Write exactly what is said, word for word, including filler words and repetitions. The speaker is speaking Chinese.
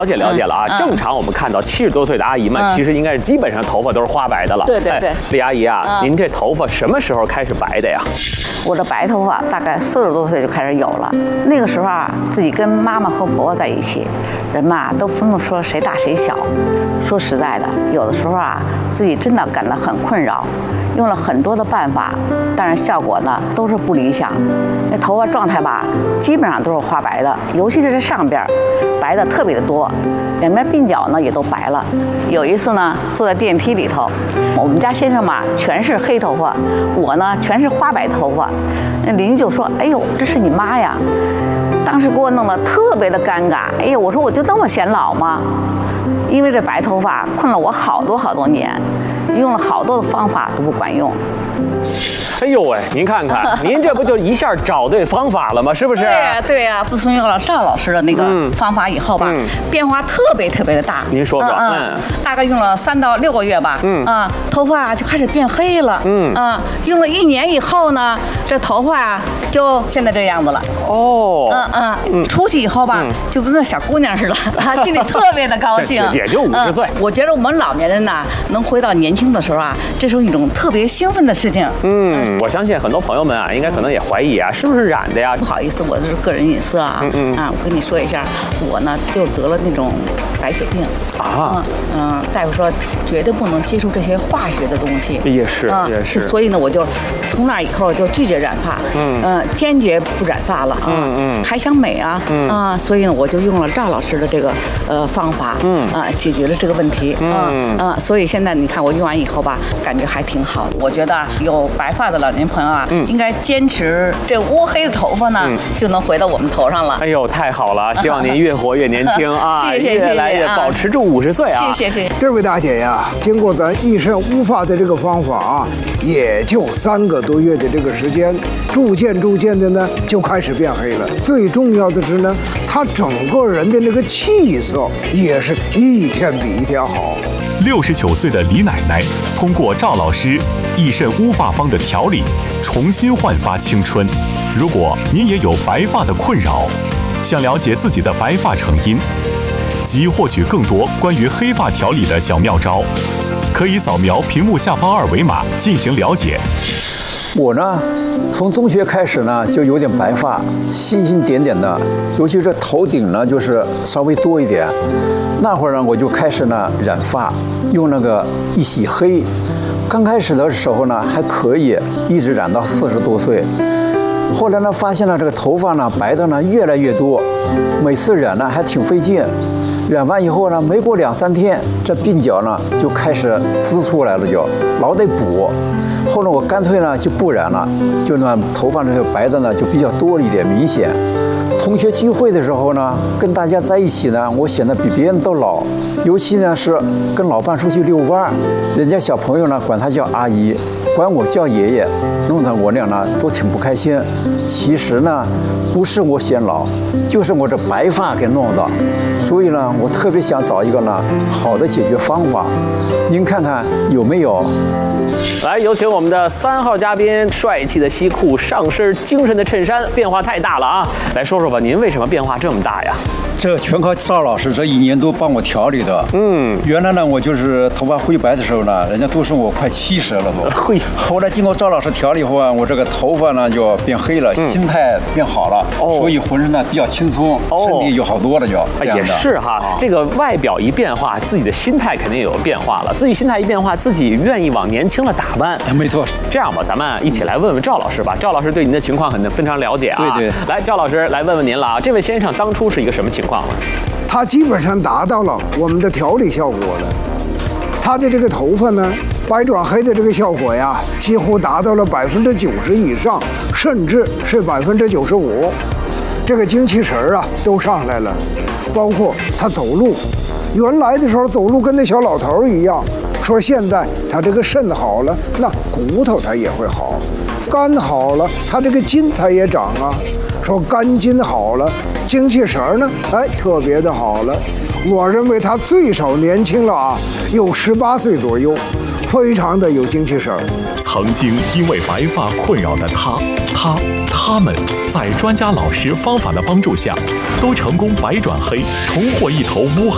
了解了解了啊， 嗯、 正常我们看到七十多岁的阿姨们， 嗯、 其实应该是基本上头发都是花白的了。 对对对， 哎、李阿姨啊， 嗯、 您这头发什么时候开始白的呀？ 我这白头发大概四十多岁就开始有了。那个时候啊，自己跟妈妈和婆婆在一起，人嘛都分不出谁大谁小。说实在的，有的时候啊，自己真的感到很困扰，用了很多的办法，但是效果呢都是不理想。那头发状态吧，基本上都是花白的，尤其是这上边白的特别的多，两边鬓角呢也都白了。有一次呢，坐在电梯里头，我们家先生嘛全是黑头发，我呢全是花白头发。那邻居就说：“哎呦，这是你妈呀！”当时给我弄得特别的尴尬。哎呦，我说我就那么显老吗？因为这白头发困了我好多好多年，用了好多的方法都不管用。 哎呦喂，您看看，您这不就一下找对方法了吗？是不是？ 对呀，对呀。自从用了赵老师的那个方法以后吧，嗯、变化特别特别的大。 您说说， 嗯，嗯大概用了三到六个月吧，嗯啊，头发就开始变黑了，嗯啊，用了一年以后呢，这头发啊就现在这样子了。 哦， 嗯嗯，出去以后吧，嗯、就跟个小姑娘似的，心里特别的高兴。 也就五十岁、 嗯。我觉得我们老年人呐，能回到年轻的时候啊，这是一种特别兴奋的事情。 嗯。我相信很多朋友们啊，应该可能也怀疑啊，是不是染的呀？ 不好意思，我这是个人隐私啊。嗯嗯啊，我跟你说一下，我呢就得了那种白血病啊。 嗯嗯，大夫说绝对不能接触这些化学的东西。 也是，也是。 所以呢，我就从那以后就拒绝染发。嗯嗯，坚决不染发了啊。嗯嗯。还想美啊。嗯啊，所以呢，我就用了赵老师的这个呃方法。嗯啊，解决了这个问题。嗯嗯。所以现在你看我用完以后吧，感觉还挺好的。我觉得有白发的老年朋友啊，嗯、应该坚持这乌黑的头发呢，嗯、就能回到我们头上了。 哎呦，太好了！希望您越活越年轻啊， 谢谢， 越来越保持住五十岁啊！ 谢谢谢谢。 这位大姐呀，经过咱益肾乌发的这个方法啊，也就三个多月的这个时间，逐渐逐渐的呢就开始变黑了。最重要的是呢，她整个人的那个气色也是一天比一天好。 六十九岁的李奶奶通过赵老师益肾乌发方的调理，重新焕发青春。如果您也有白发的困扰，想了解自己的白发成因，及获取更多关于黑发调理的小妙招，可以扫描屏幕下方二维码进行了解。 我呢，从中学开始呢，就有点白发，星星点点的，尤其是头顶呢，就是稍微多一点。那会儿呢，我就开始呢染发，用那个一洗黑。刚开始的时候呢还可以，一直染到四十多岁。后来呢，发现了这个头发呢白的呢越来越多，每次染呢还挺费劲。染完以后呢，没过两三天，这鬓角呢就开始滋出来了，就老得补。后来我干脆呢就不染了，就那头发这个白的呢就比较多了一点，明显。同学聚会的时候呢，跟大家在一起呢，我显得比别人都老。尤其呢是跟老伴出去遛弯，人家小朋友呢管他叫阿姨，管我叫爷爷，弄得我俩呢都挺不开心。其实呢，不是我显老，就是我这白发给弄的。所以呢，我特别想找一个呢好的解决方法。您看看有没有？ 来，有请我们的三号嘉宾，帅气的西裤，上身精神的衬衫，变化太大了啊！来说说吧，您为什么变化这么大呀？ 这全靠赵老师这一年多帮我调理的。嗯，原来呢，我就是头发灰白的时候呢，人家都说我快七十了都。 会。 后来经过赵老师调理后啊，我这个头发呢就变黑了，嗯、心态变好了，哦、所以浑身呢比较轻松，哦、身体就好多了就。 也是哈，啊、这个外表一变化，自己的心态肯定也有变化了。自己心态一变化，自己愿意往年轻了打扮。 没错。 这样吧，咱们一起来问问赵老师吧。赵老师对您的情况很非常了解啊。 对对。 来，赵老师来问问您了啊，这位先生当初是一个什么情况呢？ 他基本上达到了我们的调理效果了，他的这个头发呢，白转黑的这个效果呀，几乎达到了百分之九十以上，甚至是百分之九十五。这个精气神儿啊都上来了，包括他走路，原来的时候走路跟那小老头一样，说现在他这个肾好了，那骨头他也会好，肝好了，他这个筋他也长啊。说肝筋好了，精气神呢，哎，特别的好了。我认为他最少年轻了啊，有十八岁左右，非常的有精气神。 曾经因为白发困扰的他、他、他们，在专家老师方法的帮助下，都成功白转黑，重获一头乌黑。